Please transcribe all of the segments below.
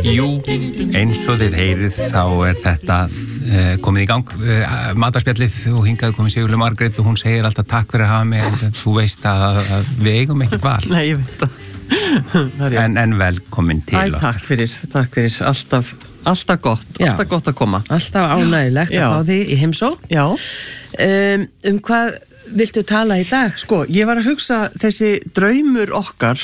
Jú, eins og þið heyrið þá þetta komið í gang matarspjallið og hingaði komið Sigurlaug Margrét og hún segir alltaf takk fyrir að hafa mig en þú veist að við eigum ekkert val. Nei, ég veit það. En velkomin til okkar. Takk fyrir, alltaf gott að koma. Alltaf ánægilegt að fá þig í heimsókn. Já. Hvað viltu tala í dag? Sko, ég var að hugsa þessi draumur okkar,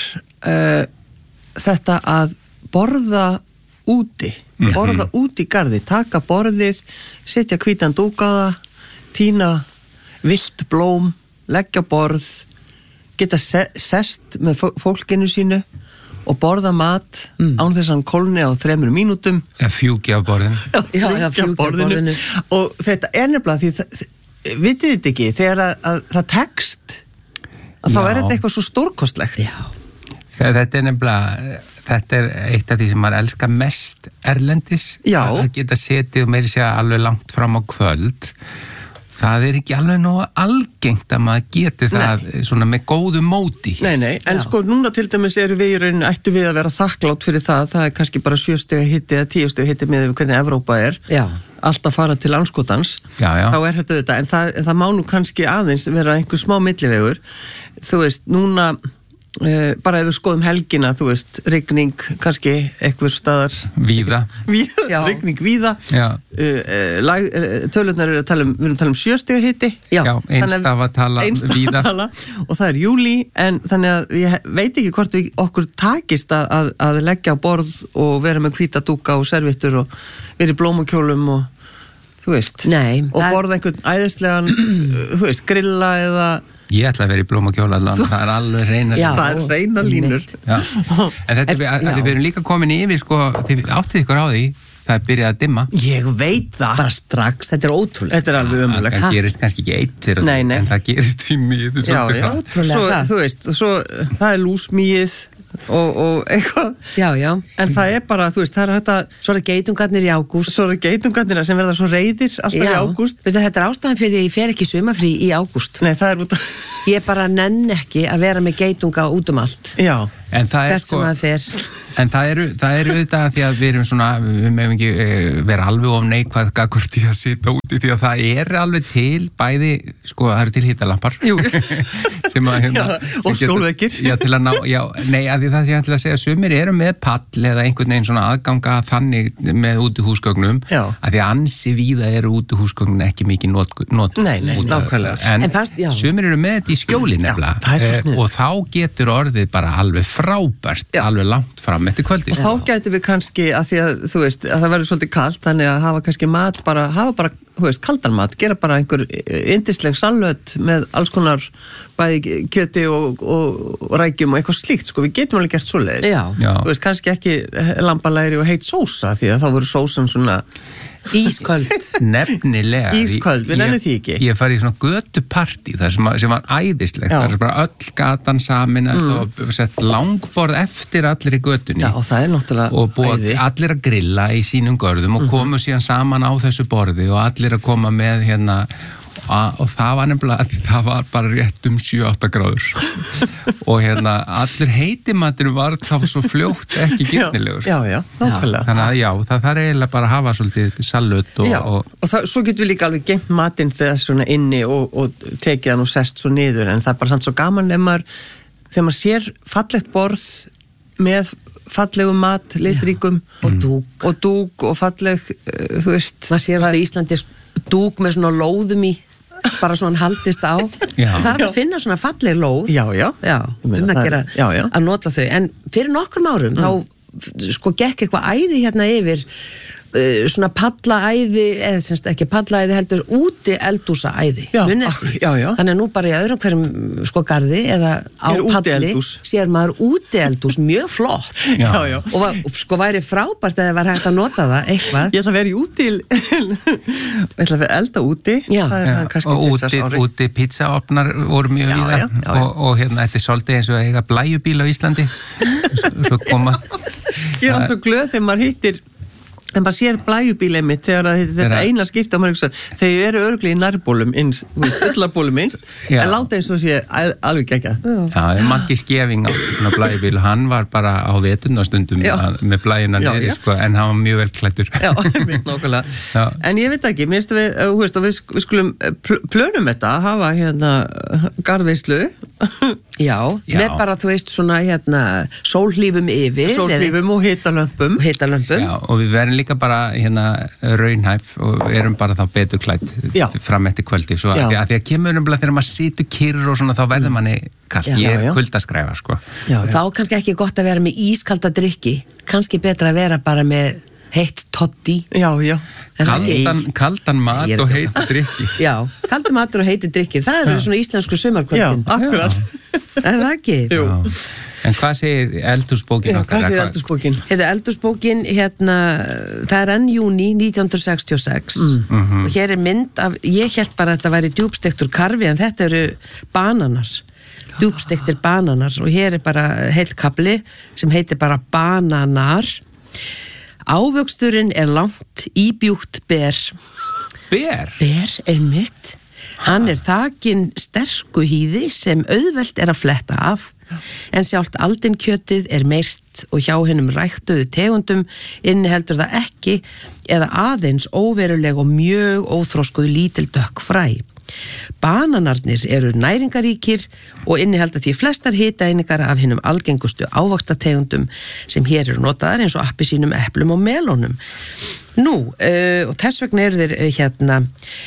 þetta að borða úti, borða úti í garði, taka borðið, setja hvítan dúk á það, tína villt blóm, leggja borð, geta sest með fólkinu sínu og borða mat án þess að hann kólni á 3 mínútum. Fjúki af borðinu. Fjúki af borðinu. Og þetta er nefnilega því, vitið þið ekki, þegar að það tekst, að þá er þetta eitthvað svo stórkostlegt. Já. Þetta er nefnilega, þetta er eitt af því sem maður elskar mest erlendis. Já. Að geta setið og meiri segja alveg langt fram á kvöld. Það er ekki alveg nógu algengt að maður geti það svona með góðu móti. Nei, en sko núna til dæmis eru við í rauninu, ættu við að vera þakklátt fyrir það er kannski bara 7 stiga hitti eða 10 stiga hitti með hvernig Evrópa er. Já. Alltaf fara til andskotans. Já. Þá er þetta, en það má nú kannski aðeins vera einhver smá millivegur. Þú veist, núna bara ef við skoðum helgina, þú veist, rigning kannski einhver staðar víða, rigning víða. Tölurnar eru að tala við erum að tala 7 stiga hitti. Já, einstaf að tala víða og það er júlí, en þannig að ég veit ekki hvort okkur takist að leggja á borð og vera með hvíta dúka og servittur og vera í blómukjólum og þú veist, og borða einhvern æðislegan þú veist, grilla eða Ég ætla að vera í blómakjóla allan, það er alveg reyna línur. Það er reyna línur. En þetta við erum líka komin yfir, sko, þið áttið ykkur á því, það er byrjað að dimma. Ég veit það. Bara strax, þetta er ótrúlega. Þetta er alveg ömurlegt. Það gerist kannski ekki eitt sér að því, en það gerist því miður. Já, ótrúlega. Þú veist, svo það er lúsmíið og eitthvað. Já. En það er bara, þú veist, það er þetta. Svo er það geitungarnir í ágúst. Svo er það geitungarnir sem verða svo reiðir alltaf í ágúst. Veistu, þetta er ástæðan fyrir því að ég fer ekki sumafrí í ágúst. Nei, það er út af... Ég bara nenn ekki að vera með geitunga út allt. Já. En það er sko... En það er auðvitað því að við erum svona, við meðum ekki vera alveg of neikvæð gagnvart í að sitja úti því að það er alveg til bæði, sko, það eru til hitalampar. Jú. Sem að og skjólveggir. Já, til að ná, nei, að því það sé til að segja sumir eru með pall eða einhvern veginn svona aðganga þannig með útihúsgögnum að því að ansi víða eru útihúsgögnum ekki mikið not. Nei, nákvæmlega. En sumir eru með þetta í skjóli nefnilega og þá getur orðið bara alveg frábært, alveg langt fram eftir kvöldi. Og þá gætum við kannski, að því að þú veist, að það verður svolítið kalt, þannig að hafa kannski mat bara, þú veist, kaldan mat, gera bara einhver yndisleg salöt með alls konar bæði kjöti og rækjum og eitthvað slíkt, sko, við getum alveg gert svoleiðis. Já. Þú veist, kannski ekki lambalæri og heit sósa, því að þá voru sósan svona ísköld. Nefnilega. Ísköld, við nefnum því ekki. Ég farið í svona götupartí sem var æðislegt. Það er bara öll gatan samin og sett langborð eftir allir í götunni. Já, og það er náttúrulega og búið allir að grilla í sínum görðum og komu síðan saman á þessu borði og allir að koma með hérna og það var nefnilega, það var bara rétt 7-8 gráður og hérna allur heitimatur var þá svo fljótt ekki gyrnilegur. Já, nákvæmlega. Þannig að það þarf eiginlega bara að hafa svolítið salut og svo getur við líka alveg geimt matinn þegar svona inni og tekið hann og sest svo niður, en það er bara samt svo gaman þegar maður sér fallegt borð með fallegum mat, litríkum og dúk og falleg, þú veist. Það sér alltaf í Íslandi dúk með svona lóðum í, bara svona haldist á. Það er að finna svona falleg lóð. Já. Að nota þau. En fyrir nokkrum árum þá sko gekk eitthvað æði hérna yfir svona pallaæði, eða semst ekki pallaæði heldur úti eldhúsaæði. Já. Þannig að nú bara í öðrum hverjum sko garði eða á palli sér maður úti eldhús, mjög flott. Já. Og sko væri frábært að það var hægt að nota það eitthvað. Ég ætla að vera í úti ég ætla að vera elda úti. Já. Og úti pizzaofnar voru mjög víða og hérna þetta er svolítið eins og að eiga blæjubíl á Íslandi. Svo koma. Ég er alltaf glöð þegar maður hittir En bara sér blæjubíl einmitt þegar þetta eina skipta á mörgsar, þeir eru örgli í nærbólum innst, ullarbólum innst, en láta eins og sé alveg geggjað. Já, Maggi Skeving á svona blæjubíl, hann var bara á veturnastundum með blæjuna niður, sko, en hann var mjög vel klæddur. Já, einmitt nákvæmlega. En ég veit ekki, mér finnst við skulum plönum þetta að hafa hérna garðveislu. Já, með bara, þú veist, svona hérna sólhlífum yfir. Sólhlífum og hitalömpum. Já, og við verðum líka bara hérna raunhæf og erum bara þá betur klædd fram eftir kvöldi, svo að því að kemur þegar maður situr kyrr og svona þá verður manni kalt, ég kuldaskræfa, sko. Þá kannski ekki gott að vera með ískalda drykki, kannski betra að vera bara með heitt toddy. Kaldan mat og heiti drykki. Já, kaldan matur og heiti drykki, það eru svona íslensku sumarkvöldin. Já, akkurat. Það ekki? Jú. En hvað segir eldhúsbókin okkar? Hvað segir eldhúsbókin? Eldhúsbókin, hérna, það er enn júní 1966 og hér er mynd af, ég held bara að þetta væri djúpstektur karfi, en þetta eru bananar, djúpstektir bananar, og hér er bara heill kapli sem heitir bara bananar. Ávöxturinn er langt íbjúkt ber. Ber? Ber, einmitt. Hann er þakinn sterku hýði sem auðvelt er að fletta af, en sjálft aldinkjötið er meirst og hjá hennum ræktuðu tegundum inniheldur það ekki eða aðeins óveruleg og mjög óþróskuð lítil dökk fræ. Bananarnir eru næringaríkir og innihalda því flestar hitaeiningar af hennum algengustu ávaxtategundum sem hér eru notaðar eins og appelsínum, eplum og melónum. Og þess vegna eru þeir hérna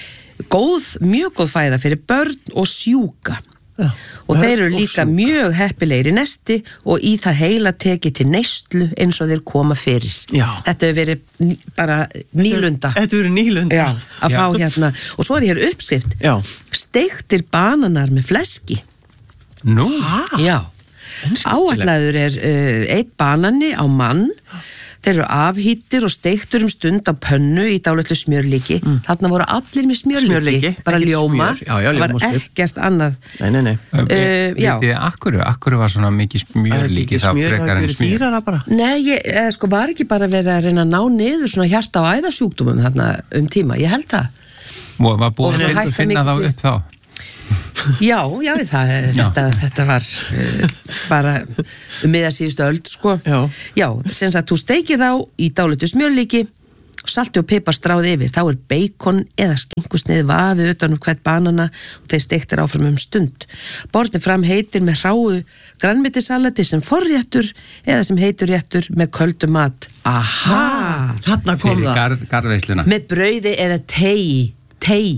mjög góð fæða fyrir börn og sjúka. Og þeir eru líka mjög heppilegir í nesti og í það heila tekið til neyslu eins og þeir koma fyrir. Þetta hefur verið bara nýlunda. Þetta hefur verið nýlunda. Já, að fá hérna. Og svo er hér uppskrift. Steiktir bananar með fleski. Nú? Já. Áætlaður er 1 banani á mann. Þeir eru afhýttir og steiktur stund á pönnu í dálitlu smjörlíki. Þarna voru allir með smjörlíki, bara ljóma. Það var ekkert annað. Nei. Vitið, akkur var svona mikið smjörlíki þá frekar en smjör? Nei, sko var ekki bara verið að reyna að ná niður svona hjarta- og æðasjúkdómum þarna tíma, ég held það. Og var búið að finna þá upp þá? Já, þetta var bara miða síðustu öld, sko. Já, sem sagt, þú steikir þá í dálitu smjörlíki, salti og pipar stráð yfir, þá er bacon eða skinkusneið vafið utan hvert banana og þeir steiktir áfram stund. Borðin fram heitir með hráu grænmetissalati sem forréttur eða sem heitur réttur með köldu mat. Aha! Þarna kom það. Fyrir garðveisluna. Með brauði eða tei.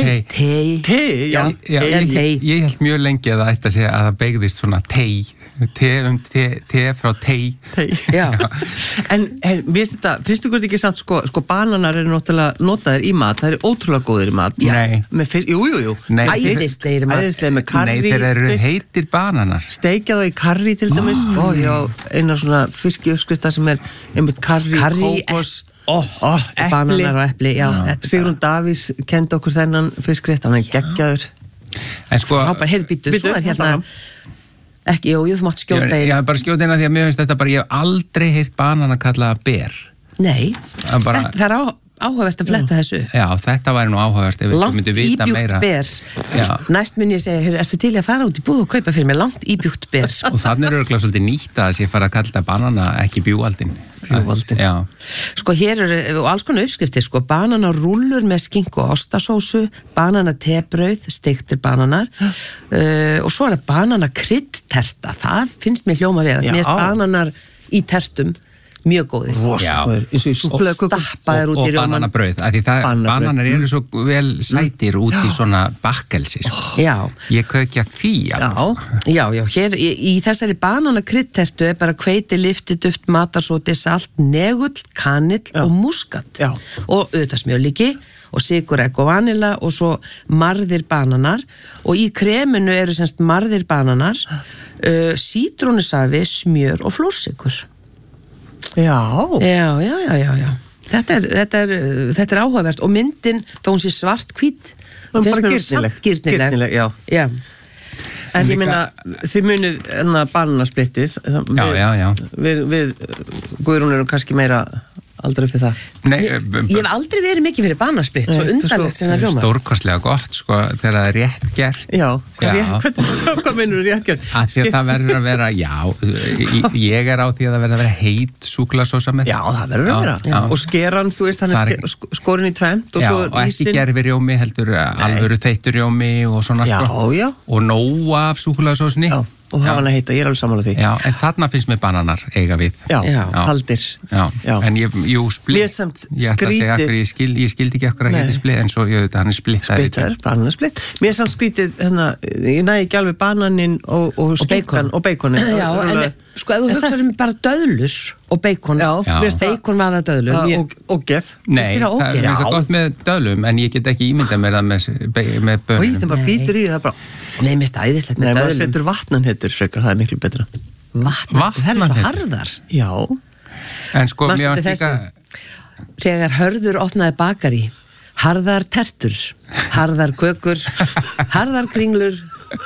Já, ég held mjög lengi að það ætti að segja að það beigðist svona te frá tei. Já. En finnst ykkur ekki samt sko bananar eru náttúrulega notaðir í mat, það eru ótrúlega góðir í mat. Nei. Jú. Æðislegir mat. Æðislegir með karrí. Nei, þeir eru heitir bananar. Steikja þá í karrí til dæmis. Einar svona fiskiuppskrifta sem er einmitt karrí, kókos. Bananar og epli, já. Sigrún Davís kendi okkur þennan fiskrétt, hann er geggjaður. En sko, býtu, svo er hérna ekki, þú mátt skjóta einu. Já, bara skjóta einu að því að mér finnst þetta bara, ég hef aldrei heyrt banana kallaða ber. Nei, það er áhugavert að fletta þessu. Já, þetta væri nú áhugavert ef við myndum vita meira. Langt íbjúkt ber. Næst mun ég segja, ertu til að fara út í búð og kaupa fyrir mig langt íbjúkt ber? Og þannig er örugglega svolítið nýtt að sé fara að kalla banana ekki bjúaldin. Já. Sko hér eru alls konar uppskriftir, sko bananarúllur með skinku og ostasósu, bananatebrauð, steiktir bananar og svo er það bananakryddterta. Það finnst mér hljóma vel. Mér finnst bananar í tertum mjög góðir. Eins og í súkkulaðikökum. Og stappaðir út í rjóman. Og bananabrauð, af því bananar eru svo vel sætir út í svona bakkelsi. Já. Ég kaukja því. Já, hér í þessari bananakryddtertu er bara hveiti, lifti, duft, matarsóti, salt, negull, kanill og muskat. Já. Og auðvitað smjörlíki og sykur, egg og vanilla og svo marðir bananar og í kreminu eru semst marðir bananar, sítrónusafi, smjör og flórsykur. Já. Þetta er áhugavert og myndin, þá hún sé svart-hvít, það er bara gyrnileg. Já. En ég meina, þið munið bananasplittið. Já. Við Guðrún erum kannski meira aldrei upp í það. Nei, Ég hef aldrei verið mikið fyrir banasplitt, svo undarlegt sem það hljóma. Stórkostlega gott, sko, þegar það er rétt gert. Já, hvað minnur þú rétt gert? Því að það verður að vera, ég er á því að það verður að vera heit súkkulaðsósa með. Já, það verður að vera. Og skeran, þú veist, hann er skorin í tvennt og svo og ekki gerfi rjómi, heldur alvöru þeittur rjómi og svona, sko. Já. Og nóg af súkkulaðsósni. Já. Og hafa hann að heita, ég er alveg sammála því. Já, en þarna finnst mér bananar eiga við. Já. Haldir. Já, en splitt. Ég samt ég ætla að segja okkur, ég skildi ekki okkur að heita splitt, en svo ég veit að hann er splittaður. Bananasplitt. Mér er samt skrítið, ég næði ekki alveg bananinn og skinkan og beikonið. Já, en sko, ef þú hugsaður bara döðlur og beikon. Beikon var það döðlur. Og gef. Nei, það er það gott með döðlum, en ég get ekki ímyndað mér það með bönum. Og það bara býtur í það bara. Nei, mér finnst æðislegt með döðlum. Nei, maður setur vatnanhettur frekar, það er miklu betra. Það er svo harðar. Já. En sko, mér varst líka... Þegar Hörður opnaði bakari, harðar tertur, harðar kökur, harðar kringlur.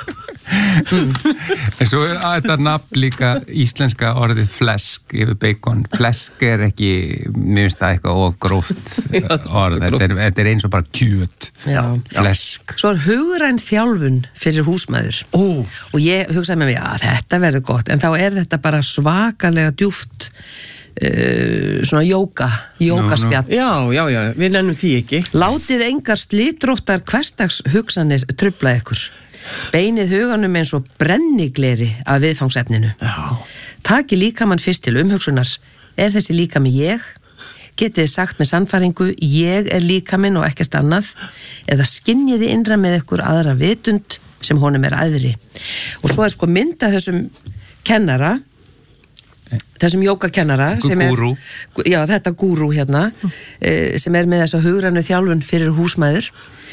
En svo er þetta nafn líka íslenska orðið flesk yfir beikon. Flesk er ekki, mér finnst það eitthvað of gróft orð. Þetta er eins og bara kjöt. Flesk. Svo er hugræn þjálfun fyrir húsmæður. Og ég hugsaði með mig, þetta verður gott, en þá er þetta bara svakalega djúpt svona jókaspjall. Já, við nennum því ekki. Látið engar slitróttar hversdags hugsanir trufla ykkur. Beinið huganum eins og brennigleri af viðfangsefninu. Taki líkamann fyrst til umhugsunar. Er þessi líkami ég? Getið þið sagt með sannfæringu, ég er líkaminn og ekkert annað, eða skynjiði innra með ykkur aðra vitund sem honum er æðri. Og svo er sko mynda þessum kennara, þessum jókakennara sem er, þetta gúrú hérna, sem er með þessa hugrænu þjálfun fyrir húsmæður.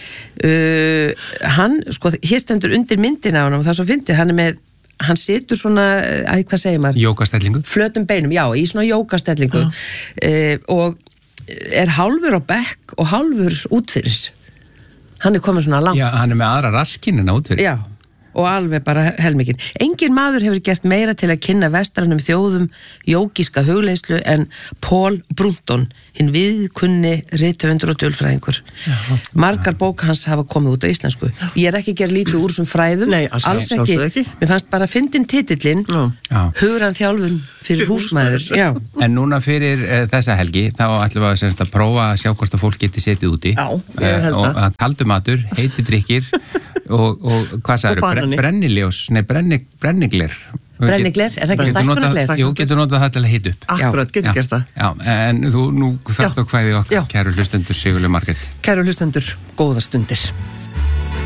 Hann, sko, hér stendur undir myndina á hann og það svo fyndið, hann situr svona, hvað segir maður? Jókastellingu. Flötum beinum, já, í svona jókastellingu og er hálfur á bekk og hálfur útfyrir. Hann er komin svona langt. Já, hann er með aðra raskinn en útfyrir. Já. Og alveg bara helmikinn. Engin maður hefur gert meira til að kynna vestrænum þjóðum jógíska hugleiðslu en Paul Brunton, hinn viðkunni rithöfundur og tölfræðingur. Margar bók hans hafa komið út á íslensku. Ég er ekki að gera lítið úr þessum fræðum. Nei, alls ekki. Mér fannst bara fyndin titillinn, hugræn þjálfun fyrir húsmæður. Já. En núna fyrir þessa helgi, þá ætlum við að prófa að sjá hvort að fólk geti setið úti. Já, ég held það. Og kaldur matur, heiti drykkir og hvað sagður, brenniljós, nei, brennigler. Brennigler, er það ekki stækkunargler? Jú, getur notað það til að hita upp. Akkurat, getur gert það. Já, en þú nú þarft á kvæði okkar, kæru hlustendur Sigurlaug Margrét. Kæru hlustendur, góða stundir.